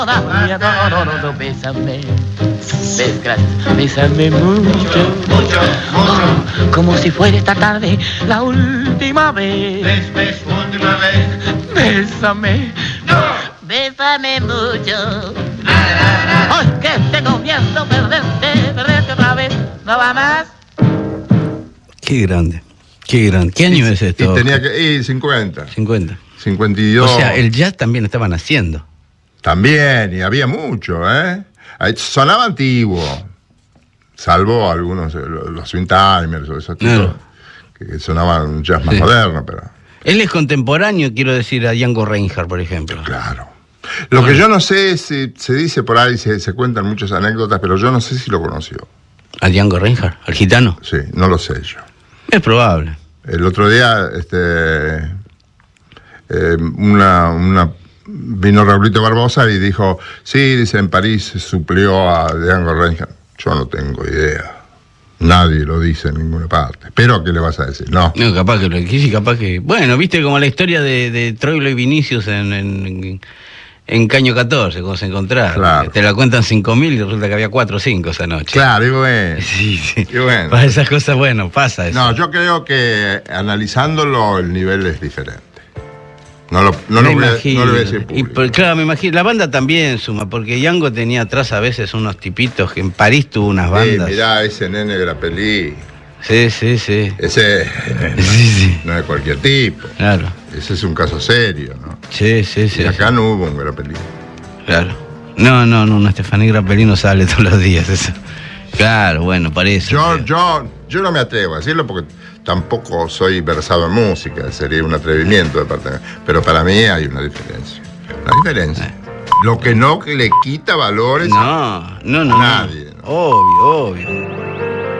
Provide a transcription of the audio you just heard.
Bésame, bésame mucho, como si fuera esta tarde la última vez. Última vez. Bésame, No. bésame mucho. Ay, que tengo miedo perderte otra vez. ¿No va más? Qué grande, qué grande. ¿Qué año es esto? Y tenía que 50. 50. 52. O sea, el jazz también estaban haciendo. También, y había mucho, ¿eh? Sonaba antiguo, salvo algunos, los swing timers o esos tipos, Claro. que sonaban un jazz más Sí. moderno, pero Él es contemporáneo, quiero decir, a Django Reinhardt, por ejemplo. claro. Lo que yo no sé, se dice por ahí, se cuentan muchas anécdotas, pero yo no sé si lo conoció. ¿A Django Reinhardt? ¿Al gitano? Sí, no lo sé yo. Es probable. El otro día, vino Raulito Barbosa y dijo, sí, dice, en París suplió a Django Reinhardt. Yo no tengo idea. Nadie lo dice en ninguna parte. Pero, ¿qué le vas a decir? No. No, capaz que lo quise, capaz que... Bueno, viste como la historia de Troilo y Vinicius en Caño 14, cuando se encontraron. Claro. Te la cuentan 5.000 y resulta que había 4 o 5 esa noche. Claro, y bueno. Sí, sí. Y bueno. Para esas cosas, bueno, pasa eso. No, yo creo que analizándolo el nivel es diferente. No le Me voy a imagino. decir Y público. claro, me imagino. La banda también suma, porque Django tenía atrás a veces unos tipitos que en París tuvo unas Sí, bandas. mirá, ese nene Grappelli. Sí, sí, sí. Ese Sí, sí. no es cualquier tipo. Claro. Ese es un caso serio, ¿no? Sí, sí, sí. Y acá no hubo un Grappelli. Claro. No, Estefanía Grappelli no sale todos los días eso. Claro, bueno, parece. Yo no me atrevo a decirlo porque tampoco soy versado en música, sería un atrevimiento de parte mía. Pero para mí hay una diferencia. Una diferencia. Lo que no le quita valores No. a nadie, ¿no? Obvio.